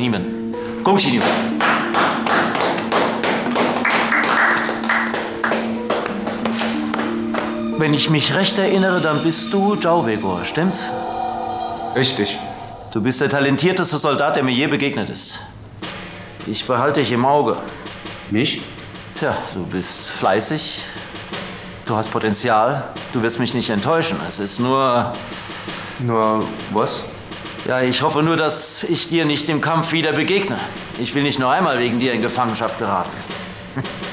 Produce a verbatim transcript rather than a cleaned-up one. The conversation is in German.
Pseudonymen. Gongxi. Wenn ich mich recht erinnere, dann bist du Zhao Weiguo, stimmt's? Richtig. Du bist der talentierteste Soldat, der mir je begegnet ist. Ich behalte dich im Auge. Mich? Tja, du bist fleißig. Du hast Potenzial. Du wirst mich nicht enttäuschen. Es ist nur... Nur was? Ja, ich hoffe nur, dass ich dir nicht im Kampf wieder begegne. Ich will nicht nur einmal wegen dir in Gefangenschaft geraten.